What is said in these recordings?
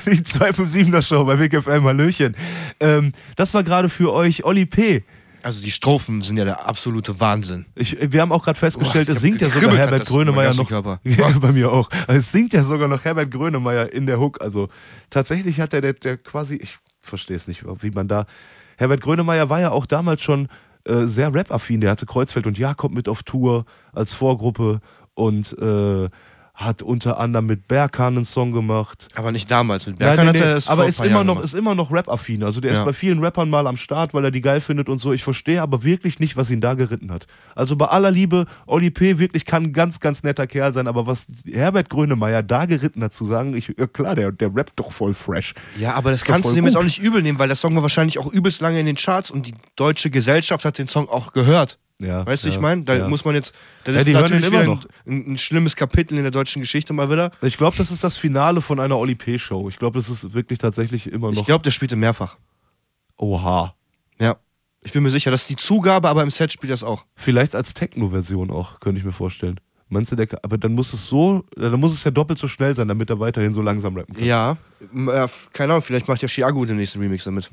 Die 257er Show bei Big FM, Hallöchen. Das war gerade für euch Oli P. Also die Strophen sind ja der absolute Wahnsinn. Wir haben auch gerade festgestellt, es singt ja sogar Herbert Grönemeyer noch. Ja, bei mir auch. Also es singt ja sogar noch Herbert Grönemeyer in der Hook. Also tatsächlich hat der quasi, ich verstehe es nicht, wie man da... Herbert Grönemeyer war ja auch damals schon sehr rap-affin. Der hatte Kreuzfeld und Jakob mit auf Tour als Vorgruppe und hat unter anderem mit Berkan einen Song gemacht. Aber nicht damals. Mit Berkan hat er es aber ist immer noch Rap-affin. Also der ist bei vielen Rappern mal am Start, weil er die geil findet und so. Ich verstehe aber wirklich nicht, was ihn da geritten hat. Also bei aller Liebe, Oli P. wirklich kann ein ganz, ganz netter Kerl sein, aber was Herbert Grönemeyer da geritten hat, zu sagen, klar, der rappt doch voll fresh. Ja, aber das kannst du ihm jetzt auch nicht übel nehmen, weil der Song war wahrscheinlich auch übelst lange in den Charts und die deutsche Gesellschaft hat den Song auch gehört. Ja, weißt du, ich meine? Da muss man jetzt. Das ist die natürlich immer wieder noch. Ein schlimmes Kapitel in der deutschen Geschichte mal wieder. Ich glaube, das ist das Finale von einer Oli P. Show. Ich glaube, das ist wirklich tatsächlich immer noch. Ich glaube, der spielte mehrfach. Oha. Ja. Ich bin mir sicher, das ist die Zugabe, aber im Set spielt das auch. Vielleicht als Techno-Version auch, könnte ich mir vorstellen. Meinst du, aber dann muss es ja doppelt so schnell sein, damit er weiterhin so langsam rappen kann. Ja, keine Ahnung, vielleicht macht ja Chiago den nächsten Remix damit.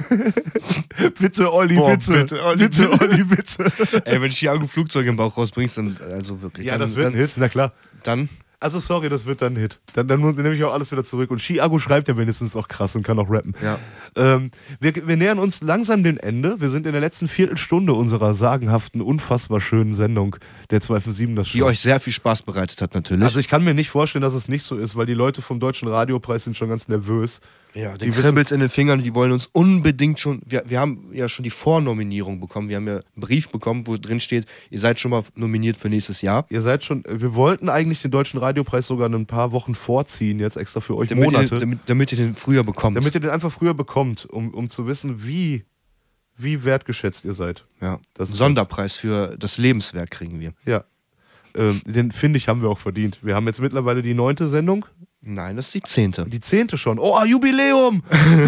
Bitte, Olli, bitte. Olli, bitte. Ey, wenn Chiago Flugzeuge im Bauch rausbringst, dann also wirklich. Ja, das wird ein Hit, na klar. Dann? Also sorry, das wird dann ein Hit. Dann nehme ich auch alles wieder zurück. Und Chiago schreibt ja wenigstens auch krass und kann auch rappen. Ja. Wir nähern uns langsam dem Ende. Wir sind in der letzten Viertelstunde unserer sagenhaften, unfassbar schönen Sendung der 257 das Die euch sehr viel Spaß bereitet hat natürlich. Also ich kann mir nicht vorstellen, dass es nicht so ist, weil die Leute vom Deutschen Radiopreis sind schon ganz nervös. Ja, die kribbelt's in den Fingern, die wollen uns unbedingt schon, wir haben ja schon die Vornominierung bekommen, wir haben ja einen Brief bekommen, wo drin steht, ihr seid schon mal nominiert für nächstes Jahr. Wir wollten eigentlich den Deutschen Radiopreis sogar in ein paar Wochen vorziehen, jetzt extra für euch damit Monate. Damit ihr den früher bekommt. Damit ihr den einfach früher bekommt, um zu wissen, wie wertgeschätzt ihr seid. Ja, das Sonderpreis für das Lebenswerk kriegen wir. Ja, den finde ich, haben wir auch verdient. Wir haben jetzt mittlerweile die 9. Sendung. Nein, das ist die 10. Die 10. schon. Oh, Jubiläum!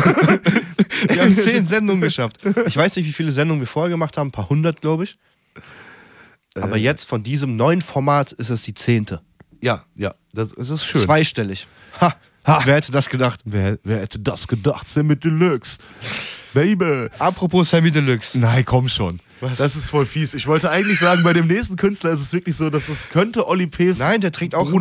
Wir haben 10 Sendungen geschafft. Ich weiß nicht, wie viele Sendungen wir vorher gemacht haben. Ein paar 100, glaube ich. Aber jetzt von diesem neuen Format ist es die 10. Ja, das ist schön. Zweistellig. Ha. Wer hätte das gedacht? Wer hätte das gedacht? Sammy Deluxe. Baby. Apropos Sammy Deluxe. Nein, komm schon. Was? Das ist voll fies. Ich wollte eigentlich sagen, bei dem nächsten Künstler ist es wirklich so, dass es könnte Oli P.'s Nein, der trägt auch